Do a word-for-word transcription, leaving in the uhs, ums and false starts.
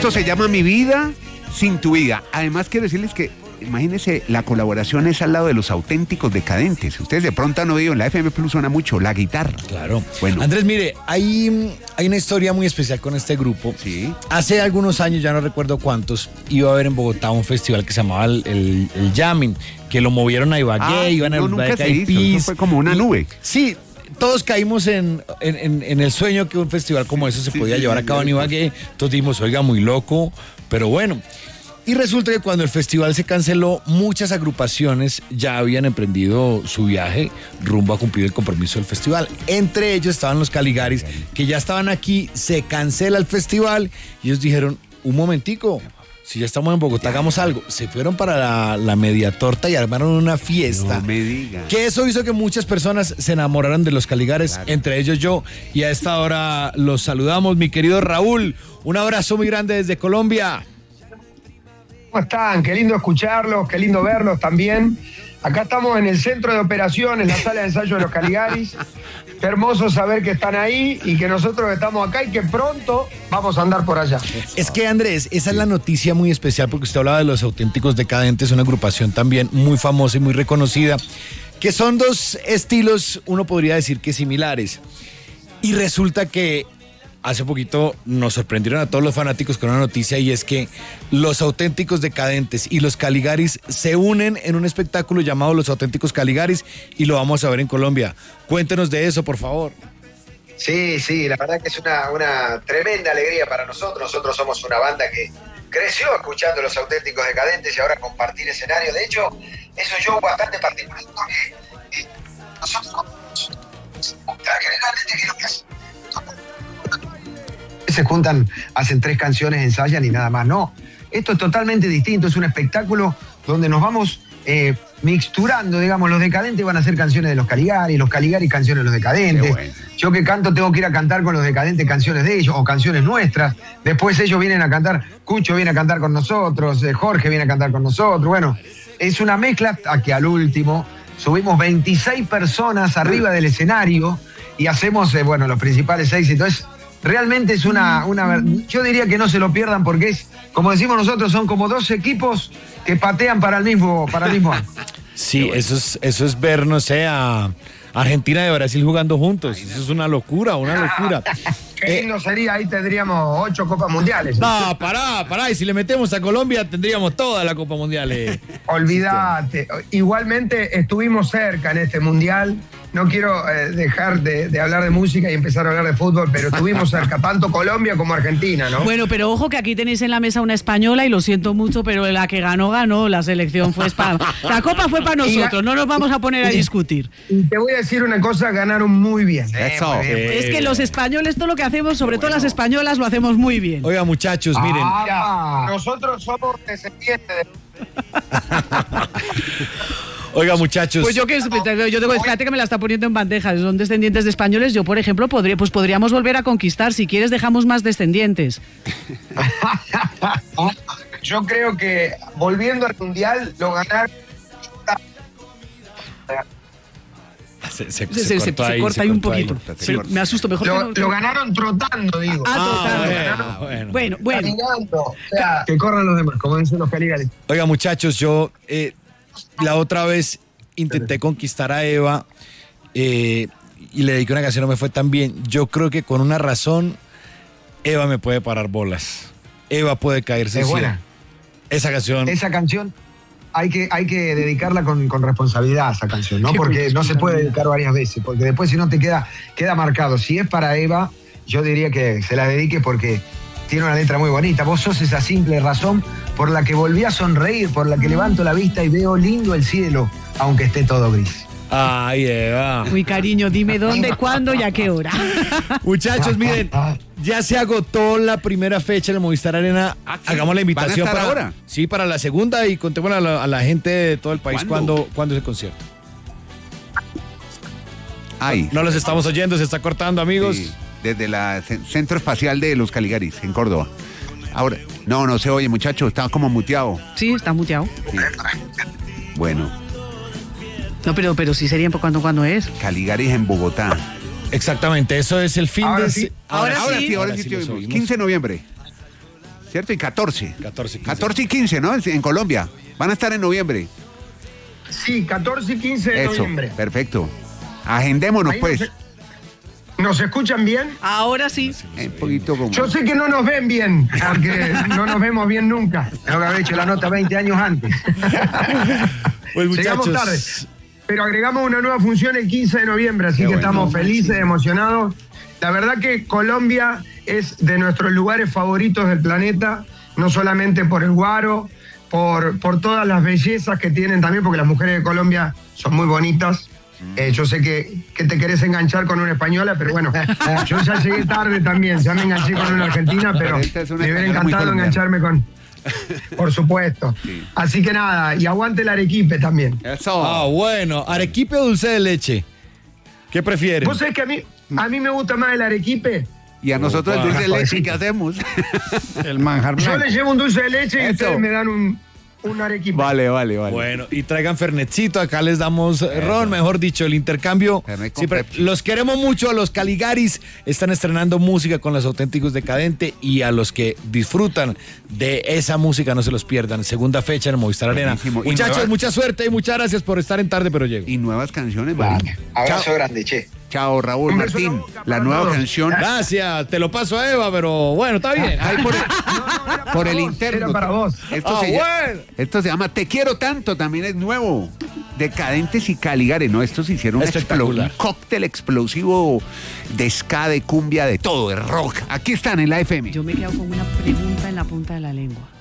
Esto se llama Mi Vida Sin Tu Vida. Además, quiero decirles que, imagínense, la colaboración es al lado de Los Auténticos Decadentes. Ustedes de pronto han oído, en la F M Plus suena mucho la guitarra. Claro. Bueno. Andrés, mire, hay, hay una historia muy especial con este grupo. Sí. Hace algunos años, ya no recuerdo cuántos, iba a haber en Bogotá un festival que se llamaba el, el, el Jamming, que lo movieron a Ibagué, Ah, iban a no, nunca se hizo, eso fue como una nube. Sí. Todos caímos en, en, en, en el sueño que un festival como eso se Sí, podía sí, llevar sí, a cabo sí. en Ibagué. Todos dijimos, oiga, muy loco, pero bueno. Y resulta que cuando el festival se canceló, muchas agrupaciones ya habían emprendido su viaje rumbo a cumplir el compromiso del festival. Entre ellos estaban los Caligaris, que ya estaban aquí, se cancela el festival y ellos dijeron, un momentico, si ya estamos en Bogotá, hagamos algo. Se fueron para la, la Media Torta y armaron una fiesta. No me digas. Que eso hizo que muchas personas se enamoraran de los Caligares, Claro. entre ellos yo. Y a esta hora los saludamos, mi querido Raúl. Un abrazo muy grande desde Colombia. ¿Cómo están? Qué lindo escucharlos, qué lindo verlos también. Acá estamos en el centro de operaciones, la sala de ensayo de los Caligaris. Qué hermoso saber que están ahí y que nosotros estamos acá y que pronto vamos a andar por allá. Es que, Andrés, esa es la noticia muy especial porque usted hablaba de Los Auténticos Decadentes, una agrupación también muy famosa y muy reconocida, que son dos estilos, uno podría decir que similares. Y resulta que hace poquito nos sorprendieron a todos los fanáticos con una noticia, y es que Los Auténticos Decadentes y los Caligaris se unen en un espectáculo llamado Los Auténticos Caligaris y lo vamos a ver en Colombia. Cuéntenos de eso, por favor. Sí, sí, la verdad que es una, una tremenda alegría para nosotros. Nosotros somos una banda que creció escuchando Los Auténticos Decadentes y ahora compartir escenario. De hecho, es un show bastante particular porque eh, nosotros generalmente que lo que hacen se juntan, hacen tres canciones, ensayan y nada más. No, esto es totalmente distinto, es un espectáculo donde nos vamos eh, mixturando, digamos, los decadentes van a hacer canciones de los Caligaris, los Caligaris canciones de los decadentes. Bueno. Yo que canto tengo que ir a cantar con los decadentes canciones de ellos o canciones nuestras. Después ellos vienen a cantar, Cucho viene a cantar con nosotros, eh, Jorge viene a cantar con nosotros. Bueno, es una mezcla a que al último subimos veintiséis personas arriba del escenario y hacemos, eh, bueno, los principales éxitos. Es, realmente es una, una... Yo diría que no se lo pierdan porque es, como decimos nosotros, son como dos equipos que patean para el mismo, para el mismo arco. Sí, eso es, eso es ver, no sé, a Argentina y Brasil jugando juntos. Eso es una locura, una locura. Qué lindo sería, ahí tendríamos ocho Copas Mundiales. No, pará, pará. Y si le metemos a Colombia, tendríamos toda la Copa Mundial. Eh. Olvídate. Igualmente estuvimos cerca en este Mundial. No quiero eh, dejar de, de hablar de música y empezar a hablar de fútbol, pero estuvimos cerca, tanto Colombia como Argentina, ¿no? Bueno, pero ojo que aquí tenéis en la mesa una española y lo siento mucho, pero la que ganó, ganó. La selección fue para... La Copa fue para nosotros, no nos vamos a poner a discutir. Y te voy a decir una cosa, ganaron muy bien. Eso. muy bien. Eh, Es que los españoles, todo lo que hacemos, sobre todo las españolas, lo hacemos muy bien. Oiga, muchachos, miren. Ah, nosotros somos descendientes de... Oiga, muchachos. Pues yo que yo tengo, espérate que me la está poniendo en bandeja, son descendientes de españoles. Yo, por ejemplo, podría, pues podríamos volver a conquistar. Si quieres, dejamos más descendientes. Yo creo que volviendo al Mundial lo ganaron. Se, se, Se, se- se cortó ahí, corta se ahí un cortó ahí. poquito. Se Pero corta. me asusto, mejor Lo, que no- lo ganaron trotando, digo. Ah, Ah, total. bueno, bueno. Bueno, bueno. Caminando. O sea, que corran los demás, como dicen los Caligaris. Oiga, muchachos, yo eh, la otra vez intenté conquistar a Eva eh, y le dediqué una canción, no me fue tan bien. Yo creo que con una razón, Eva me puede parar bolas. Eva puede caerse. Es sí. buena. Esa canción. Esa canción hay que, hay que dedicarla con, con responsabilidad a esa canción, ¿no? Qué Porque no se puede responsabilidad. dedicar varias veces, porque después si no te queda, queda marcado. Si es para Eva, yo diría que se la dedique porque tiene una letra muy bonita. Vos sos esa simple razón por la que volví a sonreír, por la que levanto la vista y veo lindo el cielo, aunque esté todo gris. Ay, Eva. Muy cariño, dime dónde, cuándo y a qué hora. Muchachos, miren, ya se agotó la primera fecha en el Movistar Arena. Ah, ¿sí? Hagamos la invitación ¿Van a estar para, ahora? sí, para la segunda y contemos a la, a la gente de todo el país ¿Cuándo? cuándo, cuándo es el concierto. Ahí. No los estamos oyendo, se está cortando, amigos. Sí, desde la ce- Centro Espacial de los Caligaris, en Córdoba. Ahora, no, no se oye, muchacho, está como muteado. Sí, está muteado. Sí. Bueno, No, pero, pero sí sería cuándo, cuándo es. Caligaris en Bogotá. Exactamente, eso es el fin Ahora de... sí. Ahora ahora sí. sí, ahora Ahora sí, sí te los oímos. oímos. quince de noviembre. ¿cierto? Y catorce. catorce, quince. catorce y quince, ¿no? En Colombia. Van a estar en noviembre. Sí, catorce y quince de Eso, noviembre. perfecto. Agendémonos, Ahí pues. nos, ¿Nos escuchan bien? Ahora sí. Un poquito como... Yo sé que no nos ven bien, porque no nos vemos bien nunca. Tengo que haber hecho la nota veinte años antes. Pues Llegamos muchachos, tarde. Pero agregamos una nueva función el quince de noviembre, así Qué que bueno, estamos Maxi. felices, emocionados. La verdad que Colombia es de nuestros lugares favoritos del planeta, no solamente por el guaro, por, por todas las bellezas que tienen también, porque las mujeres de Colombia son muy bonitas. Eh, yo sé que, que te querés enganchar con una española, pero bueno, yo ya llegué tarde también, ya me enganché con una argentina, pero Pero esta es una me hubiera española muy encantado colombiana. engancharme con... Por supuesto. Sí. Así que nada, y aguante el Arequipe también. Eso. Ah, bueno. ¿Arequipe o dulce de leche? ¿Qué prefieren? ¿Vos sabés que a mí, a mí me gusta más el arequipe? Y a nosotros el Opa. dulce de leche, Joder, ¿qué hacemos? El manjar Yo blanco. les llevo un dulce de leche y Eso. ustedes me dan un, un arequipe. Vale, vale, vale. Bueno, y traigan Fernetcito, acá les damos eh, ron, mejor dicho, el intercambio. Fernet con Siempre- Pepsi. los queremos mucho, a los Caligaris están estrenando música con los auténticos Decadente y a los que disfrutan de esa música no se los pierdan. Segunda fecha en el Movistar Arena. Buenísimo. Y Muchachos, nueva- mucha suerte y muchas gracias por estar en Tarde Pero Llego. Y nuevas canciones, Marín. Abrazo Chao. grande, che. Chao, Raúl Un beso en la Martín. boca La para nueva todos. canción. Gracias, te lo paso a Eva, pero bueno, está bien. Ahí por el, era por para el vos, interno. era para vos. Esto, Ah, se llama, bueno. esto se llama Te Quiero Tanto, también es nuevo. Decadentes y Caligares, ¿no? Estos hicieron un, explo- Espectacular. un cóctel explosivo de ska, de cumbia, de todo, de rock. Aquí están en la F M. Yo me quedo con una pregunta en la punta de la lengua.